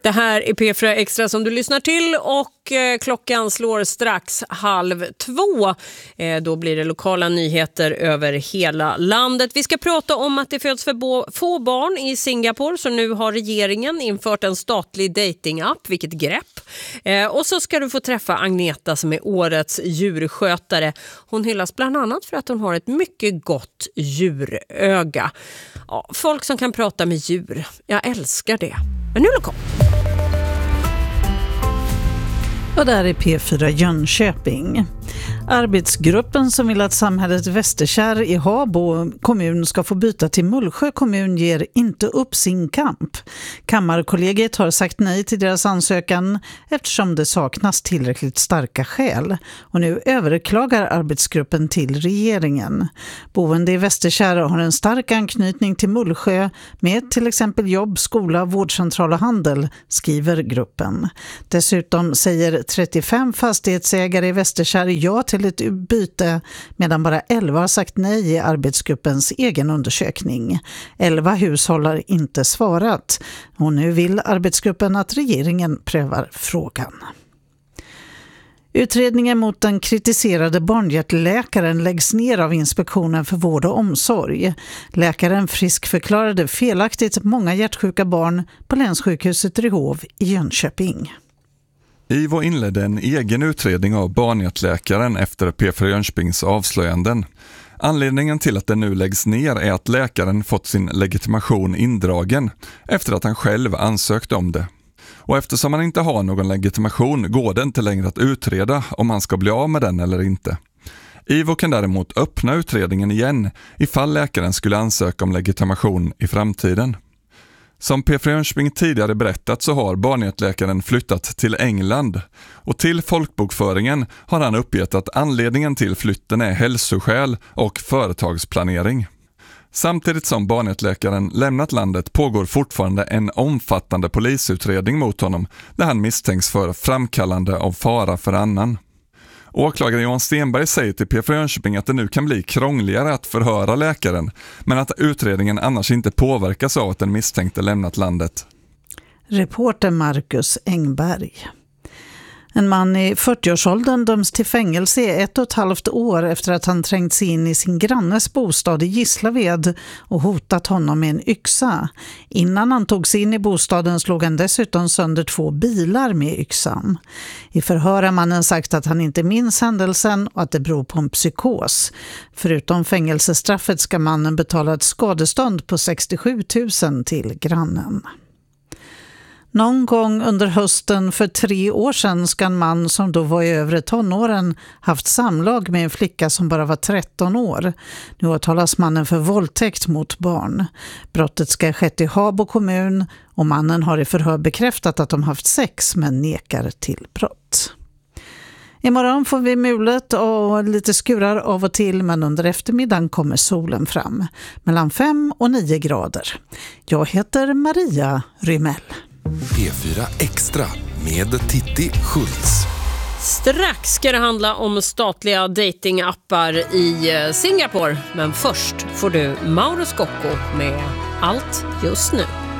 Det här är P4 Extra som du lyssnar till och klockan slår strax 1:30. Då blir det lokala nyheter över hela landet. Vi ska prata om att det föds för få barn i Singapore, så nu har regeringen infört en statlig datingapp. Vilket grepp! Och så ska du få träffa Agneta som är årets djurskötare. Hon hyllas bland annat för att hon har ett mycket gott djuröga. Ja, folk som kan prata med djur, jag älskar det. Men nu lokal. Och där är P4 Jönköping. Arbetsgruppen som vill att samhället Västerkärr i Habo kommun ska få byta till Mullsjö kommun ger inte upp sin kamp. Kammarkollegiet har sagt nej till deras ansökan eftersom det saknas tillräckligt starka skäl. Och nu överklagar arbetsgruppen till regeringen. Boende i Västerkärr har en stark anknytning till Mullsjö med till exempel jobb, skola, vårdcentral och handel, skriver gruppen. Dessutom säger 35 fastighetsägare i Västerkärr ja till ett byte, medan bara 11 har sagt nej i arbetsgruppens egen undersökning. 11 hushåll har inte svarat och nu vill arbetsgruppen att regeringen prövar frågan. Utredningen mot den kritiserade barnhjärtläkaren läggs ner av Inspektionen för vård och omsorg. Läkaren friskförklarade felaktigt många hjärtsjuka barn på länssjukhuset Rehov i Jönköping. IVO inledde en egen utredning av barnhjärtläkaren efter P4 Jönköpings avslöjanden. Anledningen till att den nu läggs ner är att läkaren fått sin legitimation indragen efter att han själv ansökt om det. Och eftersom han inte har någon legitimation går det inte längre att utreda om han ska bli av med den eller inte. IVO kan däremot öppna utredningen igen ifall läkaren skulle ansöka om legitimation i framtiden. Som P4 Jönköping tidigare berättat så har barnhjärtläkaren flyttat till England och till folkbokföringen har han uppgett att anledningen till flytten är hälsoskäl och företagsplanering. Samtidigt som barnhjärtläkaren lämnat landet pågår fortfarande en omfattande polisutredning mot honom där han misstänks för framkallande av fara för annan. Åklagare Johan Stenberg säger till P4 Jönköping att det nu kan bli krångligare att förhöra läkaren, men att utredningen annars inte påverkas av att den misstänkte lämnat landet. Reporter Marcus Engberg. En man i 40-årsåldern döms till fängelse i 1,5 år efter att han trängt sig in i sin grannes bostad i Gislaved och hotat honom med en yxa. Innan han tog sig in i bostaden slog han dessutom sönder 2 bilar med yxan. I förhör har mannen sagt att han inte minns händelsen och att det beror på en psykos. Förutom fängelsestraffet ska mannen betala ett skadestånd på 67 000 till grannen. Någon gång under hösten för 3 år sedan ska en man som då var i övre tonåren haft samlag med en flicka som bara var 13 år. Nu åtalas mannen för våldtäkt mot barn. Brottet ska ha skett i Habo kommun och mannen har i förhör bekräftat att de haft sex men nekar till brott. Imorgon får vi mulet och lite skurar av och till, men under eftermiddagen kommer solen fram. Mellan 5 och 9 grader. Jag heter Maria Rymell. P4 Extra med Titti Schultz. Strax ska det handla om statliga datingappar i Singapore. Men först får du Mauro Scocco med Allt just nu.